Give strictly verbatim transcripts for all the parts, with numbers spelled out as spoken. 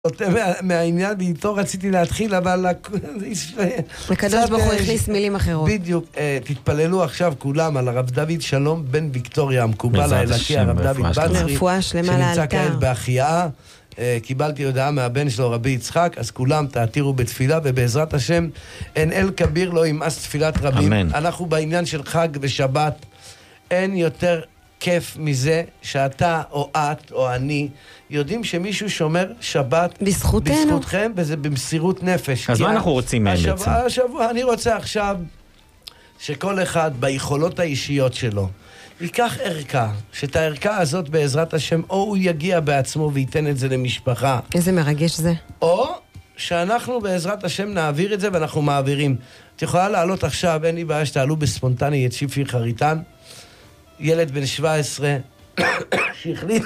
מהעניין, ואיתו רציתי להתחיל, אבל הקדוש ברוך הוא הכניס מילים אחרות. בדיוק, תתפללו עכשיו כולם על הרב דוד שלום בן ויקטוריה, המקובל האלוקי, הרב דוד בצרי, שנמצא כעת בהחייאה. קיבלתי הודעה מהבן שלו רבי יצחק, אז כולם תעתירו בתפילה, ובעזרת השם אין אל כביר לא ימאס תפילת רבים. אנחנו בעניין של חג ושבת, אין יותר כיף מזה שאתה או את או אני יודעים שמישהו שומר שבת בזכותנו. בזכותכם, וזה במסירות נפש. אז מה אנחנו רוצים מהם השבוע, בעצם? השבוע, אני רוצה עכשיו שכל אחד ביכולות האישיות שלו ייקח ערכה, שאת הערכה הזאת בעזרת השם או הוא יגיע בעצמו וייתן את זה למשפחה. איזה מרגש זה. או שאנחנו בעזרת השם נעביר את זה, ואנחנו מעבירים. את יכולה לעלות עכשיו, אין לי בעיה שתעלו בספונטני את שיפי חריטן, ילד בן שבע עשרה שהחליט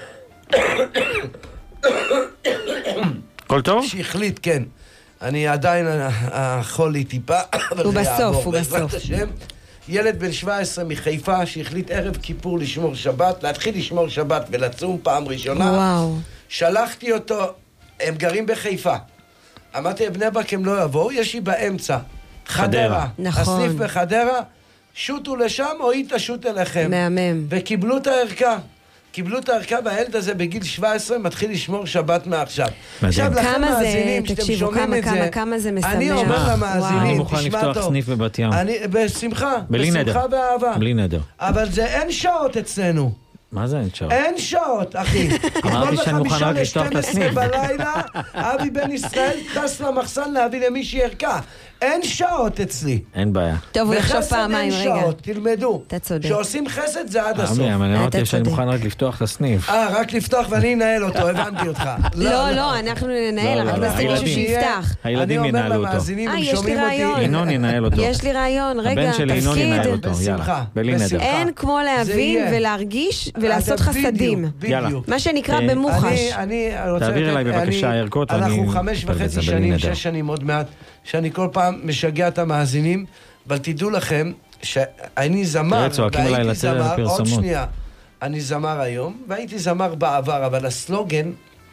כל טוב? שהחליט, כן. אני עדיין החול לי טיפה, אבל הוא זה בסוף, יעבור. הוא בעזרת בסוף. השם, ילד בן שבע עשרה מחיפה שהחליט ערב כיפור לשמור שבת, להתחיל לשמור שבת ולצום פעם ראשונה. וואו. שלחתי אותו, הם גרים בחיפה. אמרתי, בני ברק הם לא יבואו, יש לי באמצע. חדרה. נכון. הסניף בחדרה, שוטו לשם או היא תשוט אליכם. מהמם. וקיבלו את הערכה. קיבלו את הערכה, והילד הזה בגיל שבע עשרה מתחיל לשמור שבת מעכשיו. עכשיו, לכם כמה זה, מאזינים, שאתם תקשיבו, שומעים כמה, את כמה, זה, כמה זה משמח. אני אומר למאזינים, אני מוכן תשמע לפתוח טוב. סניף בבת ים. אני, בשמחה, בלי נדר. בשמחה ואהבה. בלי נדר. אבל זה אין שעות אצלנו. מה זה אין שעות? אין שעות, אחי. אמרתי שאני מוכן רק לפתוח את הסניף. בלילה, אבי בן ישראל טס למחסן להביא למישהי ערכה. אין שעות אצלי. אין בעיה. טוב, הוא יחשוב בחסד פעמיים, אין רגע. שעות, תלמדו. אתה צודק. שעושים חסד זה עד הסוף. אבי, אבל אני אמרתי אתה שאני צודק. מוכן רק לפתוח את הסניף. אה, רק לפתוח ואני אנהל אותו, הבנתי אותך. לא, לא, אנחנו ננהל, לא, אנחנו לא, נשים מישהו הילדים. שיפתח. הילדים ינהלו אני אומר אותו. למאזינים, אה, הם יש לי שומעים רעיון. אותי. ינון ינהל אותו. יש לי רעיון, רגע, הבן שלי ינון ינהל תפקיד. אותו, בשמחה, יאללה. בלי נדר. בשמחה. אין כמו להבין יהיה. ולהרגיש ולעשות אתה חסדים. בדיוק, יאללה. בדיוק. מה שנקרא אה, במוחש. אני, אני רוצה תעביר אליי לתת- בבקשה אני- הערכות, ואני אנחנו חמש אטפל בזה וחצי בלי שנים, נדר. שש שנים עוד מעט, שאני כל פעם משגע את המאזינים, אבל תדעו לכם שאני זמר, תראה, צועקים עליי והייתי לצאת זמר, עוד לפרסומות. שנייה, אני זמר היום, והייתי זמר בעבר, אבל הסלוגן,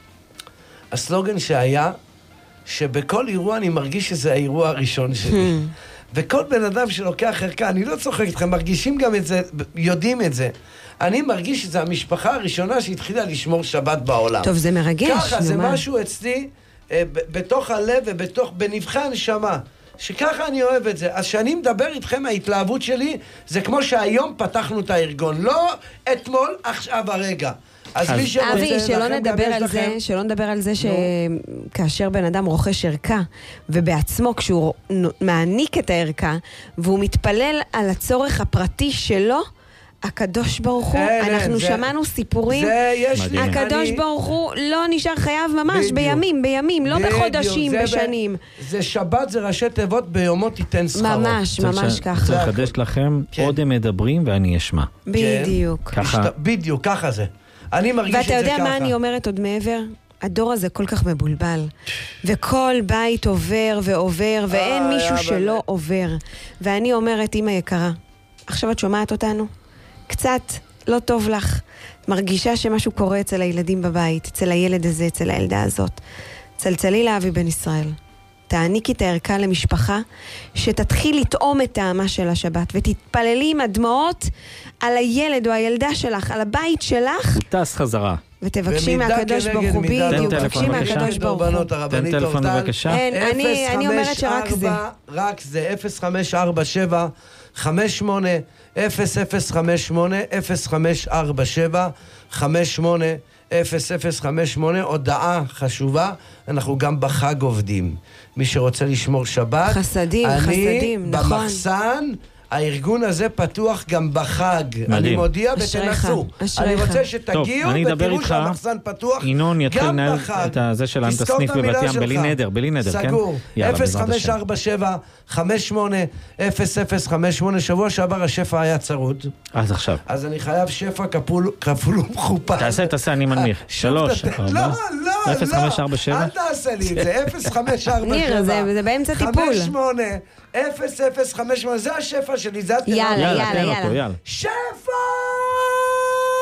הסלוגן שהיה, שבכל אירוע אני מרגיש שזה האירוע הראשון שלי. וכל בן אדם שלוקח ערכה, אני לא צוחק איתכם, מרגישים גם את זה, יודעים את זה. אני מרגיש שזו המשפחה הראשונה שהתחילה לשמור שבת בעולם. טוב, זה מרגש. ככה, זה נו, מה? משהו אצלי, אה, ב- בתוך הלב ובתוך, בנבחי הנשמה. שככה אני אוהב את זה. אז שאני מדבר איתכם, ההתלהבות שלי, זה כמו שהיום פתחנו את הארגון. לא אתמול, עכשיו הרגע. אז מי שרוצה, אבי, שלא לכם, נדבר גם יש על לכם. זה, שלא נדבר על זה שכאשר בן אדם רוכש ערכה, ובעצמו כשהוא מעניק את הערכה, והוא מתפלל על הצורך הפרטי שלו, הקדוש ברוך הוא, אין, אין, אנחנו זה- שמענו סיפורים, זה יש לי, הקדוש אני- ברוך הוא לא נשאר חייב ממש בדיוק. בימים, בימים, לא בדיוק, בחודשים, זה ב- בשנים. זה שבת, זה ראשי תיבות, ביומו תיתן שכרו. ממש, ממש ככה. צריך לחדש לכם, כן. עוד הם מדברים ואני אשמע. בדיוק. ככה. השת- בדיוק, ככה זה. אני מרגיש את זה ואתה ככה. יודע מה אני אומרת עוד מעבר? הדור הזה כל כך מבולבל, וכל בית עובר ועובר, ואין אה, מישהו אבל- שלא עובר. ואני אומרת, אמא יקרה, עכשיו את שומעת אותנו? קצת לא טוב לך. מרגישה שמשהו קורה אצל הילדים בבית, אצל הילד הזה, אצל הילדה הזאת. צלצלי לאבי בן ישראל. תעניקי את הערכה למשפחה, שתתחיל לטעום את טעמה של השבת, ותתפללי עם הדמעות על הילד או הילדה שלך, על הבית שלך, הוא טס חזרה. ותבקשי במידה מהקדוש כנגד ברוך הוא, מידה. בדיוק, תן תבקשי טלפון, בבקשה. מהקדוש ברוך הוא. דורבנות, תן הרבנית טלפון אורטל. בבקשה. אין, אני, אני אומרת שרק זה. רק זה, אפס חמש ארבע שבע חמש שמונה אפס אפס חמש שמונה אפס חמש ארבע שבע חמש שמונה אפס אפס חמש שמונה. הודעה חשובה, אנחנו גם בחג עובדים. מי שרוצה לשמור שבת, חסדים, אני חסדים, נכון. במחסן, הארגון הזה פתוח גם בחג. מדהים. אני מודיע אשריך, ותנסו. אשריך. אני רוצה טוב, שתגיעו אני אדבר ותראו איתך. שהמחסן פתוח ינון יתחיל גם לנהל בחג. את הזה שלנו, את תזכור הסניף המילה בבת ים, שלך. בלי נדר, בלי נדר, כן? סגור. יאללה, אפס בעזרת חמש השם. ארבע שבע חמש שמונה אפס אפס חמש שמונה. שבוע שעבר השפע היה צרוד, אז עכשיו. אז אני חייב שפע כפול כפול ומכופל. תעשה, תעשה, אני מנמיך. שלוש, לא, ארבע. לא, לא. אפס חמש ארבע שבע? אל תעשה לי את זה. אפס חמש ארבע שבע ניר, זה- זה באמצע טיפול. חמש שמונה אפס אפס חמש שמונה. זה השפע שלי, זה התראה. יאללה, יאללה, יאללה, תן יאללה. אותו, יאללה. שפע!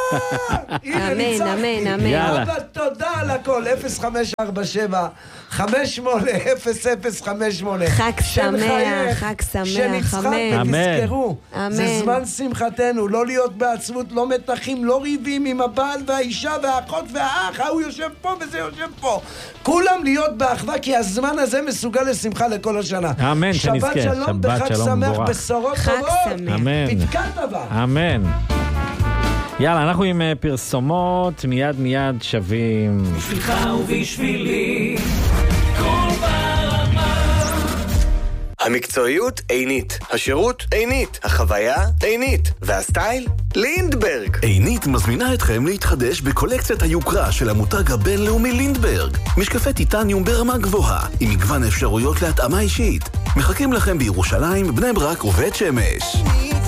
אמן, אמן, אמן. אבל תודה על הכל. אפס חמש ארבע שבע חמש שמונה אפס אפס חמש שמונה. חג שמח, חג שמח, שנצחק ותזכרו, זה זמן שמחתנו, לא להיות בעצבות, לא מתחים, לא ריבים עם הבעל והאישה והאחות והאח, הוא יושב פה וזה יושב פה. כולם להיות באחווה, כי הזמן הזה מסוגל לשמחה לכל השנה. אמן, שנזכה. שבת שלום וחג שמח, בשורות טובות. אמן. פתקת טובה. אמן. יאללה, אנחנו עם פרסומות, מיד מיד שווים. בשבילך ובשבילי, כל ברמה. המקצועיות עינית, השירות עינית, החוויה עינית, והסטייל לינדברג. עינית מזמינה אתכם להתחדש בקולקציית היוקרה של המותג הבינלאומי לינדברג. משקפי טיטניום ברמה גבוהה, עם מגוון אפשרויות להתאמה אישית. מחכים לכם בירושלים, בני ברק ובית שמש.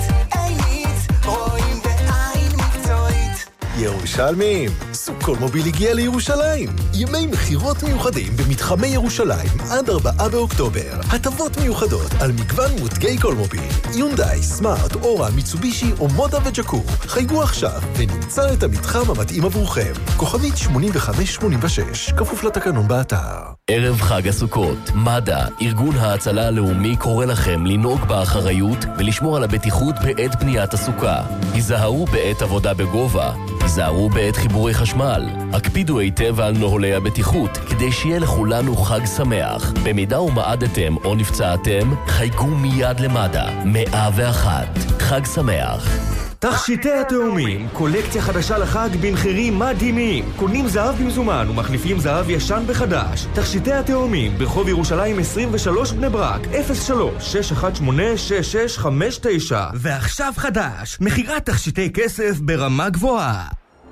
ירושלמים, סוכות מוביל הגיע לירושלים. ימי מחירות מיוחדים במתחמי ירושלים עד ארבעה באוקטובר. הטבות מיוחדות על מגוון מותגי קולמוביל, יונדאי, סמארט, אורה, מיצובישי או מודה וג'קור. חייגו עכשיו ונמצא את המתחם המתאים עבורכם. כוכבית שמונים וחמש שמונים ושש, כפוף לתקנון באתר. ערב חג הסוכות, מד"א, ארגון ההצלה הלאומי, קורא לכם לנהוג באחריות ולשמור על הבטיחות בעת בניית הסוכה. היזהרו בעת עבודה בגובה, היזהרו בעת חיבורי חשמל. הקפידו היטב על נוהלי הבטיחות כדי שיהיה לכולנו חג שמח. במידה ומעדתם או נפצעתם, חייגו מיד למד"א. מאה ואחת. חג שמח. תכשיטי התאומים, קולקציה חדשה לחג במחירים מדהימים. קונים זהב במזומן ומחליפים זהב ישן בחדש. תכשיטי התאומים, ברחוב ירושלים עשרים ושלוש בני ברק, אפס שלוש שש אחת שמונה שש שש חמש תשע. ועכשיו חדש, מחירת תכשיטי כסף ברמה גבוהה.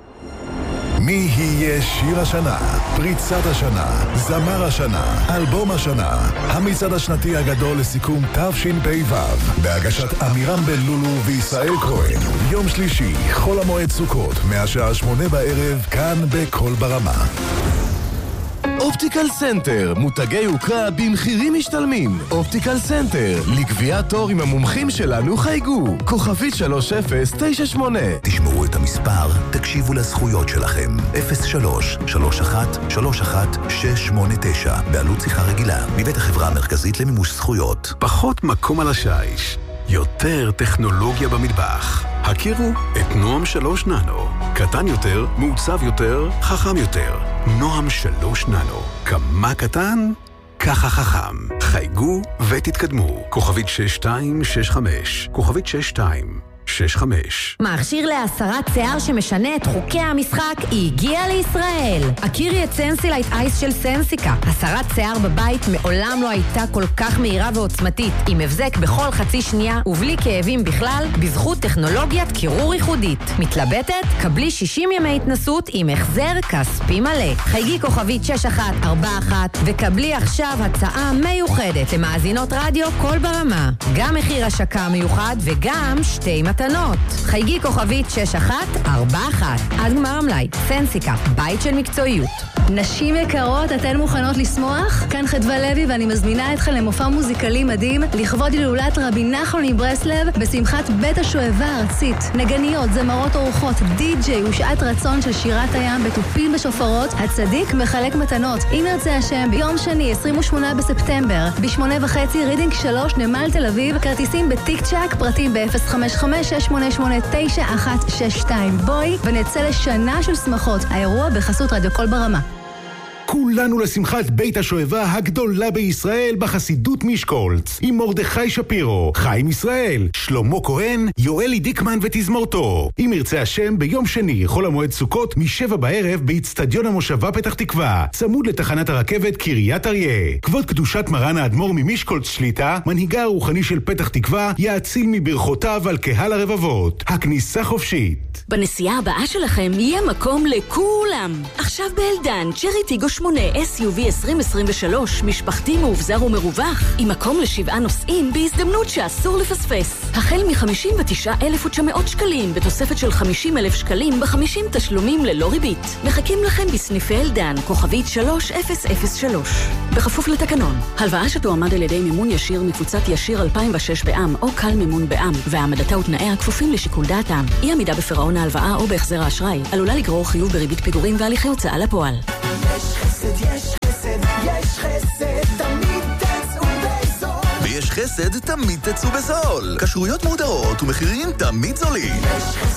מי יהיה שיר השנה, פריצת השנה, זמר השנה, אלבום השנה, המצעד השנתי הגדול לסיכום תשפ"ו, בהגשת אמירם בן לולו וישראל כהן, יום שלישי, חול המועד סוכות, מהשעה שמונה בערב, כאן בכל ברמה. אופטיקל סנטר, מותגי יוקרה במחירים משתלמים. אופטיקל סנטר, לקביעת תור עם המומחים שלנו חייגו. כוכבית שלוש אפס תשע שמונה. תשמעו את המספר, תקשיבו לזכויות שלכם. אפס שלוש שלוש אחת שלוש אחת שש שמונה תשע, בעלות שיחה רגילה, מבית החברה המרכזית למימוש זכויות. פחות מקום על השיש, יותר טכנולוגיה במטבח. הכירו את נועם שלוש ננו. קטן יותר, מעוצב יותר, חכם יותר. נועם שלוש ננו. כמה קטן? ככה חכם. חייגו ותתקדמו. כוכבית שש שתיים שש חמש. כוכבית שש שתיים שש חמש. מכשיר להסרת שיער שמשנה את חוקי המשחק הגיע לישראל. הכירי את סנסילייט אייס של סנסיקה. הסרת שיער בבית מעולם לא הייתה כל כך מהירה ועוצמתית, עם הבזק בכל חצי שנייה ובלי כאבים בכלל, בזכות טכנולוגיית קירור ייחודית. מתלבטת? קבלי שישים ימי התנסות עם החזר כספי מלא. חייגי כוכבית שש אחת ארבע אחת וקבלי עכשיו הצעה מיוחדת למאזינות רדיו כל ברמה. גם מחיר השקה מיוחד וגם שתי מתנות. חייגי כוכבית שש אחת ארבע אחת. עד גמר המלאי. סנסיקה, בית של מקצועיות. נשים יקרות, אתן מוכנות לשמוח? כאן חדווה לוי ואני מזמינה אתכן למופע מוזיקלי מדהים לכבוד הילולת רבי נחמן מברסלב בשמחת בית השואבה הארצית. נגניות, זמרות אורחות, די-ג'יי ושעת רצון של שירת הים בתופים בשופרות. הצדיק מחלק מתנות. אם ירצה השם, ביום שני עשרים ושמונה בספטמבר בשמונה וחצי רידינג שלוש נמל תל אביב. כרטיסים בטיק צ'ק, פרטים ב-אפס חמש חמש שש שמונה שמונה תשע אחת שש שתיים. בואי ונצא לשנה של שמחות. האירוע בחסות רדיו כל ברמה. כולנו לשמחת בית השואבה הגדולה בישראל בחסידות מישקולץ, עם מרדכי שפירו, חיים ישראל, שלמה כהן, יואלי דיקמן ותזמורתו. אם ירצה השם, ביום שני, חול המועד סוכות, משבע בערב, באצטדיון המושבה פתח תקווה, צמוד לתחנת הרכבת קריית אריה. כבוד קדושת מרן האדמו"ר ממישקולץ שליטה, מנהיגה הרוחני של פתח תקווה, יאציל מברכותיו על קהל הרבבות. הכניסה חופשית. בנסיעה הבאה שלכם יהיה מקום לכולם. עכשיו באלדן, צ'רי טיגו שמונה אס יו וי עשרים עשרים ושלוש, משפחתי מאובזר ומרווח, עם מקום לשבעה נוסעים בהזדמנות שאסור לפספס. החל מ-חמישים ותשעה אלף ותשע מאות שקלים, בתוספת של חמישים אלף שקלים ב-חמישים תשלומים ללא ריבית. מחכים לכם בסניפי אלדן, כוכבית שלוש אפס אפס שלוש. בכפוף לתקנון. הלוואה שתועמד על ידי מימון ישיר מקבוצת ישיר אלפיים ושש בע"מ או קל מימון בע"מ, והעמדתה ותנאיה כפופים לשיקול דעתם. אי עמידה בפירעון ההלוואה או בהחזר האשראי עלולה לגרור חיוב בריבית פיגורים והליכי הוצאה לפועל. יש חסד, יש חסד, יש חסד, תמיד תצאו בזול. ויש חסד, תמיד תצאו בזול. כשרויות מודרות ומחירים תמיד זולים. יש חסד